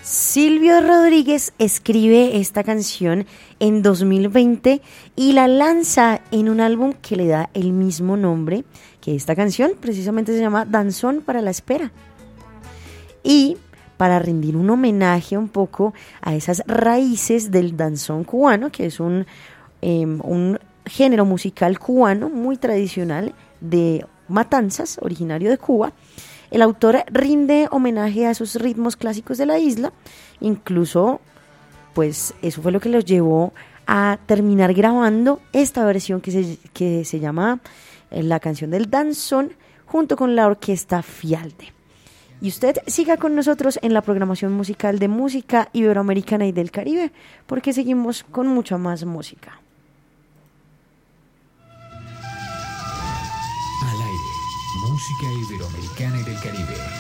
Silvio Rodríguez escribe esta canción en 2020 y la lanza en un álbum que le da el mismo nombre que esta canción, precisamente se llama Danzón para la Espera. Y para rendir un homenaje un poco a esas raíces del danzón cubano, que es un género musical cubano muy tradicional de Matanzas, originario de Cuba, el autor rinde homenaje a esos ritmos clásicos de la isla. Incluso, pues eso fue lo que los llevó a terminar grabando esta versión que se llama la canción del danzón, junto con la orquesta Fialde. Y usted siga con nosotros en la programación musical de música iberoamericana y del Caribe, porque seguimos con mucha más música. Al aire, música iberoamericana y del Caribe.